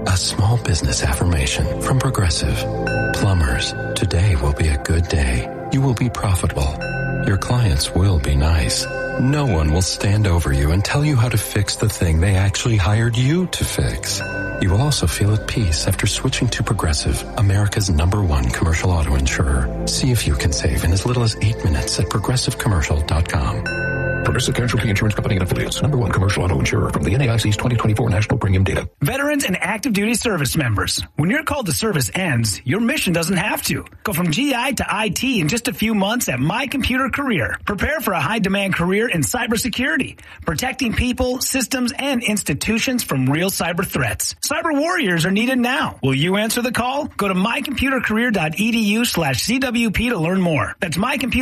A small business affirmation from Progressive. Plumbers, today will be a good day. You will be profitable. Your clients will be nice. No one will stand over you and tell you how to fix the thing they actually hired you to fix. You will also feel at peace after switching to Progressive, America's #1 commercial auto insurer. See if you can save in as little as 8 minutes at progressivecommercial.com. Progressive Casualty Insurance Company and Affiliates, #1 commercial auto insurer from the NAIC's 2024 National Premium Data. Veterans and active duty service members. When your call to service ends, your mission doesn't have to. Go from GI to IT in just a few months at My Computer Career. Prepare for a high-demand career in cybersecurity, protecting people, systems, and institutions from real cyber threats. Cyber warriors are needed now. Will you answer the call? Go to mycomputercareer.edu/CWP to learn more. That's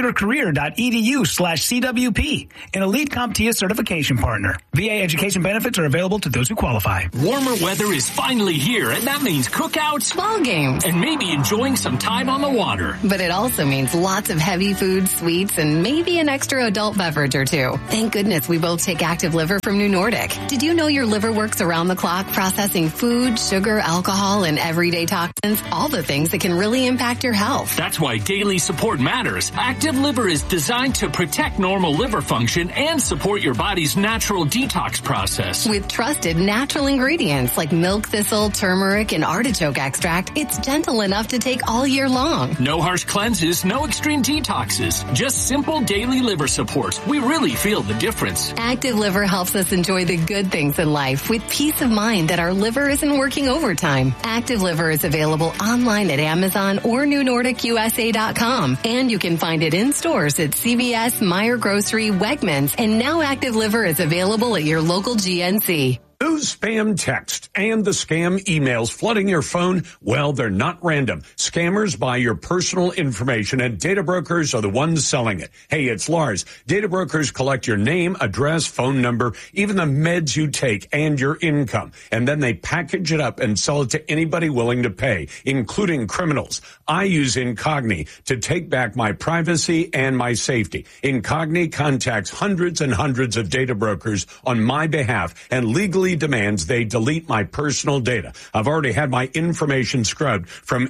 mycomputercareer.edu/CWP. An elite CompTIA certification partner. VA education benefits are available to those who qualify. Warmer weather is finally here, and that means cookouts, ball games, and maybe enjoying some time on the water. But it also means lots of heavy food, sweets, and maybe an extra adult beverage or two. Thank goodness we both take Active Liver from New Nordic. Did you know your liver works around the clock processing food, sugar, alcohol, and everyday toxins? All the things that can really impact your health. That's why daily support matters. Active Liver is designed to protect normal liver function and support your body's natural detox process. With trusted natural ingredients like milk thistle, turmeric, and artichoke extract, it's gentle enough to take all year long. No harsh cleanses, no extreme detoxes, just simple daily liver support. We really feel the difference. Active Liver helps us enjoy the good things in life with peace of mind that our liver isn't working overtime. Active Liver is available online at Amazon or NewNordicUSA.com, and you can find it in stores at CVS, Meijer Grocery, Wegmans, and now Active Liver is available at your local GNC. Those spam texts and the scam emails flooding your phone, well, they're not random. Scammers buy your personal information, and data brokers are the ones selling it. Hey, it's Lars. Data brokers collect your name, address, phone number, even the meds you take, and your income. And then they package it up and sell it to anybody willing to pay, including criminals. I use Incogni to take back my privacy and my safety. Incogni contacts hundreds and hundreds of data brokers on my behalf and legally demands they delete my personal data. I've already had my information scrubbed from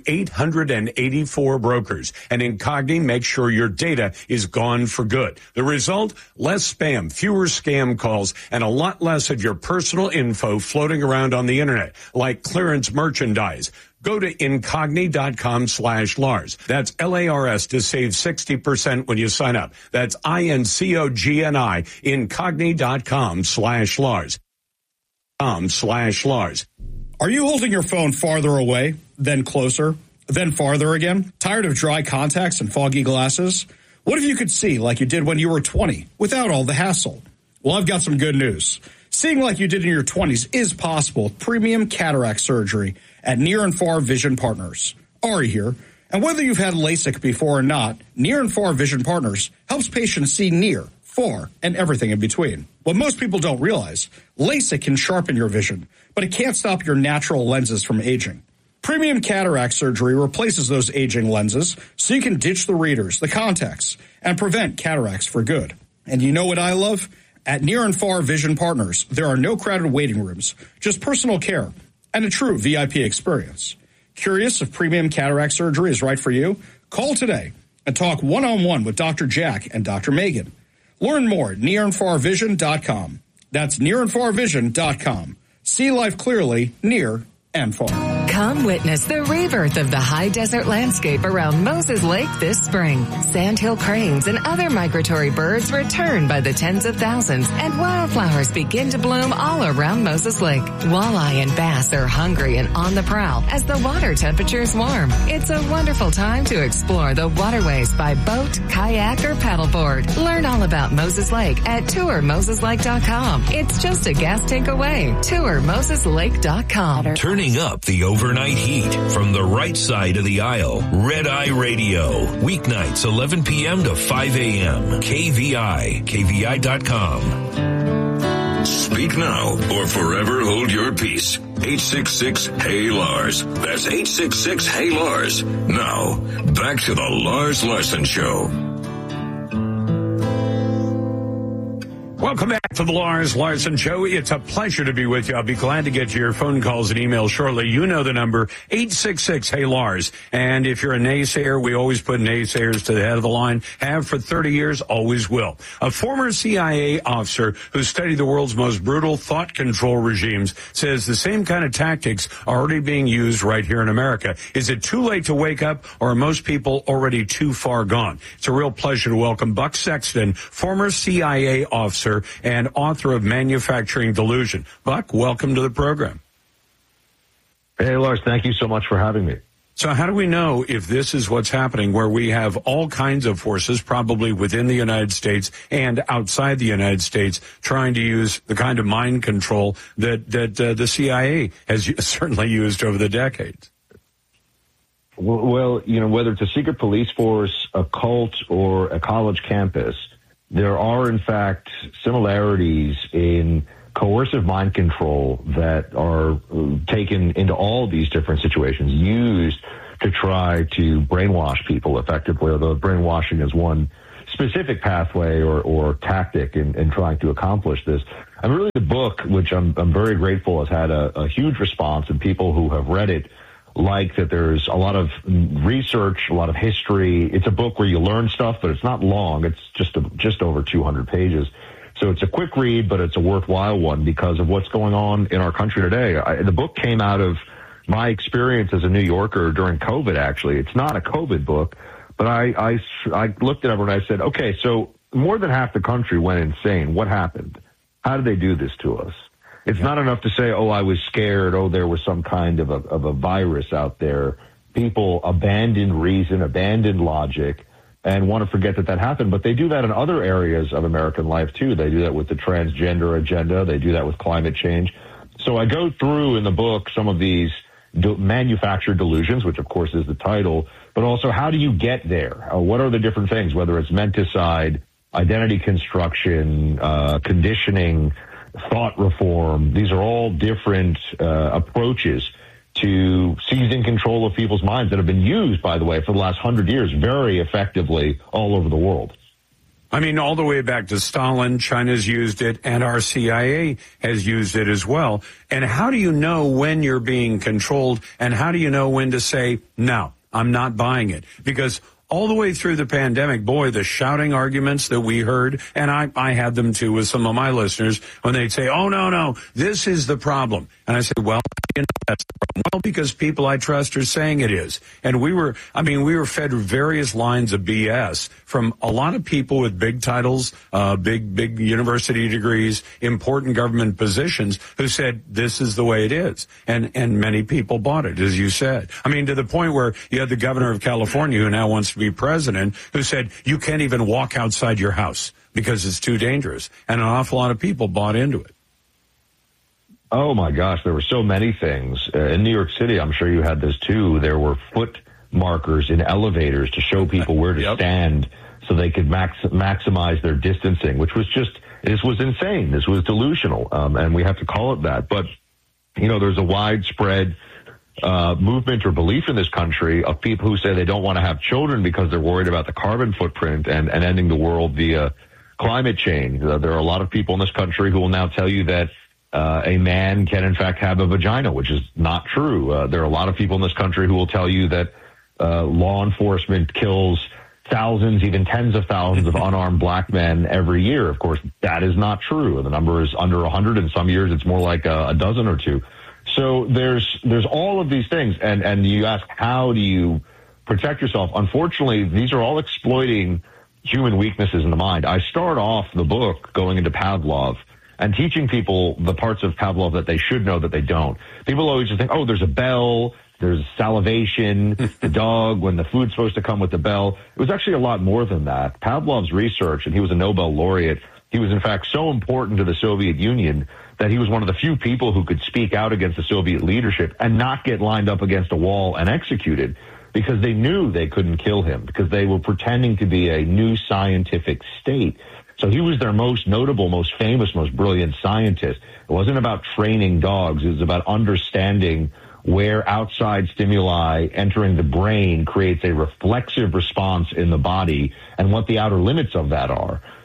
884 brokers, and Incogni makes sure your data is gone for good. The result? Less spam, fewer scam calls, and a lot less of your personal info floating around on the internet, like clearance merchandise. Go to Incogni.com/Lars. That's LARS to save 60% when you sign up. That's INCOGNI, Incogni.com/Lars. /Lars. Are you holding your phone farther away, then closer, then farther again? Tired of dry contacts and foggy glasses? What if you could see like you did when you were 20 without all the hassle? Well, I've got some good news. Seeing like you did in your 20s is possible with premium cataract surgery at Near and Far Vision Partners. Ari here. And whether you've had LASIK before or not, Near and Far Vision Partners helps patients see near, far, and everything in between. What most people don't realize, LASIK can sharpen your vision, but it can't stop your natural lenses from aging. Premium cataract surgery replaces those aging lenses so you can ditch the readers, the contacts, and prevent cataracts for good. And you know what I love? At Near and Far Vision Partners, there are no crowded waiting rooms, just personal care and a true VIP experience. Curious if premium cataract surgery is right for you? Call today and talk one-on-one with Dr. Jack and Dr. Megan. Learn more at nearandfarvision.com. That's nearandfarvision.com. See life clearly, near and far. Come witness the rebirth of the high desert landscape around Moses Lake this spring. Sandhill cranes and other migratory birds return by the tens of thousands, and wildflowers begin to bloom all around Moses Lake. Walleye and bass are hungry and on the prowl as the water temperatures warm. It's a wonderful time to explore the waterways by boat, kayak, or paddleboard. Learn all about Moses Lake at tourmoseslake.com. It's just a gas tank away. tourmoseslake.com. Turning up the overnight heat from the right side of the aisle. Red Eye Radio. Weeknights 11 p.m. to 5 a.m. KVI. KVI.com. Speak now or forever hold your peace. 866-HEY-LARS. That's 866-HEY-LARS. Now, back to the Lars Larson Show. Welcome back to the Lars Larson Show. It's a pleasure to be with you. I'll be glad to get to your phone calls and emails shortly. You know the number, 866-HEY-LARS. And if you're a naysayer, we always put naysayers to the head of the line. Have for 30 years, always will. A former CIA officer who studied the world's most brutal thought control regimes says the same kind of tactics are already being used right here in America. Is it too late to wake up, or are most people already too far gone? It's a real pleasure to welcome Buck Sexton, former CIA officer and author of Manufacturing Delusion. Buck, welcome to the program. Hey, Lars, thank you so much for having me. So how do we know if this is what's happening, where we have all kinds of forces, probably within the United States and outside the United States, trying to use the kind of mind control that the CIA has certainly used over the decades? Well, you know, whether it's a secret police force, a cult, or a college campus, there are, in fact, similarities in coercive mind control that are taken into all these different situations, used to try to brainwash people effectively, although brainwashing is one specific pathway or tactic in trying to accomplish this. I mean, really, the book, which I'm very grateful has had a huge response, and people who have read it like that there's a lot of research, a lot of history. It's a book where you learn stuff, but it's not long. It's just over 200 pages. So it's a quick read, but it's a worthwhile one because of what's going on in our country today. The book came out of my experience as a New Yorker during COVID, actually. It's not a COVID book, but I looked at everyone and I said, okay, so more than half the country went insane. What happened? How did they do this to us? It's not enough to say, oh, I was scared, oh, there was some kind of a virus out there. People abandoned reason, abandoned logic, and want to forget that happened. But they do that in other areas of American life, too. They do that with the transgender agenda. They do that with climate change. So I go through in the book some of these manufactured delusions, which, of course, is the title, but also how do you get there? What are the different things, whether it's menticide, identity construction, conditioning, thought reform. These are all different approaches to seizing control of people's minds that have been used, by the way, for the last 100 years very effectively all over the world. I mean, all the way back to Stalin, China's used it, and our CIA has used it as well. And how do you know when you're being controlled, and how do you know when to say, no, I'm not buying it? Because all the way through the pandemic, boy, the shouting arguments that we heard, and I had them too with some of my listeners, when they'd say, oh, no, this is the problem. And I said, well, you know, that's the problem. Well, because people I trust are saying it is. And we were fed various lines of BS from a lot of people with big titles, big university degrees, important government positions, who said this is the way it is. And many people bought it, as you said. I mean, to the point where you had the governor of California, who now wants to be president, who said you can't even walk outside your house because it's too dangerous. And an awful lot of people bought into it. Oh, my gosh, there were so many things. In New York City, I'm sure you had this too, there were foot markers in elevators to show people where to stand so they could maximize their distancing, which was this was insane. This was delusional, and we have to call it that. But, you know, there's a widespread movement or belief in this country of people who say they don't want to have children because they're worried about the carbon footprint and ending the world via climate change. There are a lot of people in this country who will now tell you that a man can, in fact, have a vagina, which is not true. There are a lot of people in this country who will tell you that law enforcement kills thousands, even tens of thousands of unarmed black men every year. Of course, that is not true. The number is under 100. In some years, it's more like a dozen or two. So there's all of these things. And you ask, how do you protect yourself? Unfortunately, these are all exploiting human weaknesses in the mind. I start off the book going into Pavlov and teaching people the parts of Pavlov that they should know that they don't. People always just think, oh, there's a bell, there's salivation, the dog, when the food's supposed to come with the bell. It was actually a lot more than that. Pavlov's research, and he was a Nobel laureate, he was in fact so important to the Soviet Union that he was one of the few people who could speak out against the Soviet leadership and not get lined up against a wall and executed because they knew they couldn't kill him because they were pretending to be a new scientific state. So he was their most notable, most famous, most brilliant scientist. It wasn't about training dogs. It was about understanding where outside stimuli entering the brain creates a reflexive response in the body and what the outer limits of that are.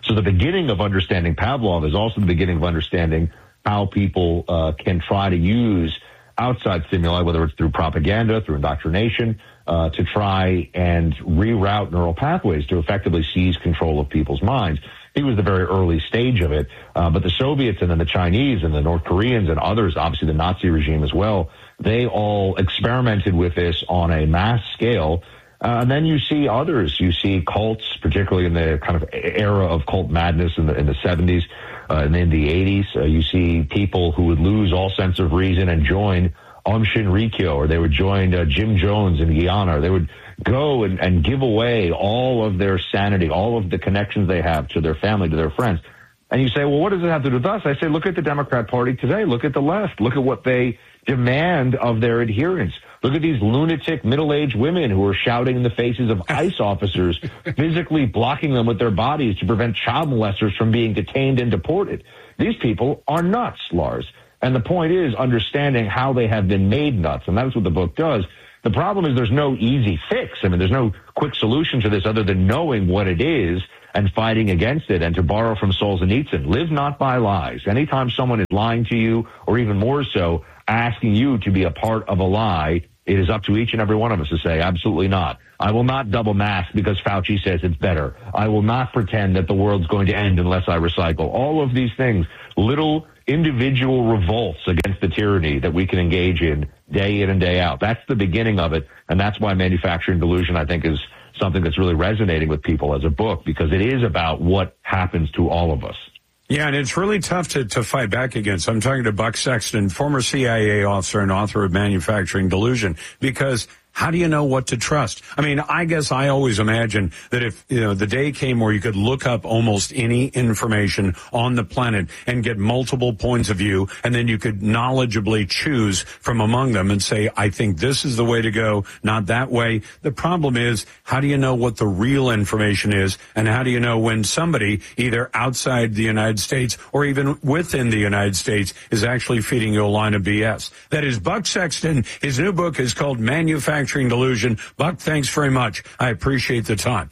So the beginning of understanding Pavlov is also the beginning of understanding how people can try to use outside stimuli, whether it's through propaganda, through indoctrination, to try and reroute neural pathways to effectively seize control of people's minds. He was the very early stage of it, but the Soviets and then the Chinese and the North Koreans and others, obviously the Nazi regime as well, they all experimented with this on a mass scale. And then you see others. You see cults, particularly in the kind of era of cult madness in the 70s and in the 80s. You see people who would lose all sense of reason and join Aum Shinrikyo, or they would join Jim Jones in Guyana, or they would go and give away all of their sanity, all of the connections they have to their family, to their friends. And you say, well, what does it have to do with us? I say, look at the Democrat Party today. Look at the left. Look at what they demand of their adherents. Look at these lunatic middle-aged women who are shouting in the faces of ICE officers, physically blocking them with their bodies to prevent child molesters from being detained and deported. These people are nuts, Lars. And the point is understanding how they have been made nuts. And that's what the book does. The problem is there's no easy fix. I mean, there's no quick solution to this other than knowing what it is and fighting against it. And to borrow from Solzhenitsyn, live not by lies. Anytime someone is lying to you, or even more so, asking you to be a part of a lie, it is up to each and every one of us to say, absolutely not. I will not double mask because Fauci says it's better. I will not pretend that the world's going to end unless I recycle. All of these things, little individual revolts against the tyranny that we can engage in day and day out. That's the beginning of it, and that's why Manufacturing Delusion, I think, is something that's really resonating with people as a book, because it is about what happens to all of us. Yeah, and it's really tough to fight back against. I'm talking to Buck Sexton, former CIA officer and author of Manufacturing Delusion, because how do you know what to trust? I mean, I guess I always imagine that if, the day came where you could look up almost any information on the planet and get multiple points of view, and then you could knowledgeably choose from among them and say, I think this is the way to go, not that way. The problem is, how do you know what the real information is, and how do you know when somebody, either outside the United States or even within the United States, is actually feeding you a line of BS? That is Buck Sexton. His new book is called Manufacturing Delusion. Buck, thanks very much. I appreciate the time.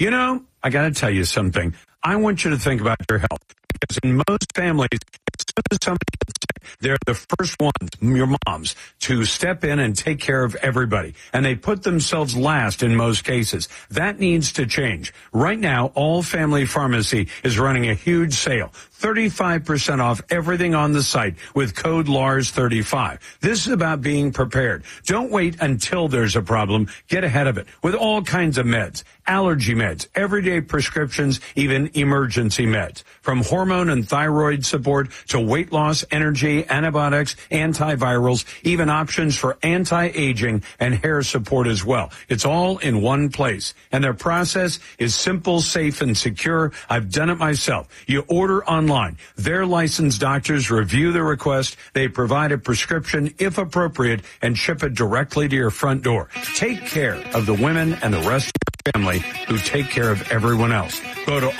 I got to tell you something. I want you to think about your health, because in most families, as soon as somebody gets sick, they're the first ones, your moms, to step in and take care of everybody. And they put themselves last in most cases. That needs to change. Right now, All Family Pharmacy is running a huge sale. 35% off everything on the site with code LARS35. This is about being prepared. Don't wait until there's a problem. Get ahead of it with all kinds of meds, allergy meds, everyday prescriptions, even emergency meds. From hormone and thyroid support to weight loss, energy, antibiotics, antivirals, even options for anti-aging and hair support as well. It's all in one place. And their process is simple, safe, and secure. I've done it myself. You order online. Their licensed doctors review the request. They provide a prescription if appropriate and ship it directly to your front door. Take care of the women and the rest of your family who take care of everyone else. Go to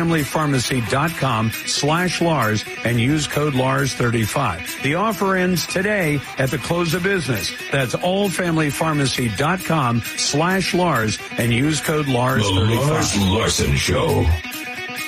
allfamilypharmacy.com/Lars and use code LARS35. The offer ends today at the close of business. That's allfamilypharmacy.com/Lars and use code LARS35. The Lars Larson Show.